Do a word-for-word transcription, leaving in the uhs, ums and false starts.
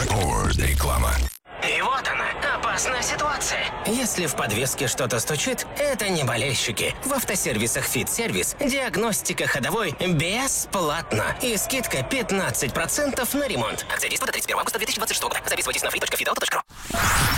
Ford. Реклама. И вот она, опасная ситуация. Если в подвеске что-то стучит, это не болельщики. В автосервисах «Фит-сервис» диагностика ходовой бесплатно. И скидка пятнадцать процентов на ремонт. Акция действует до тридцать первого августа две тысячи двадцать шестого года. Записывайтесь на free точка fit auto точка ru.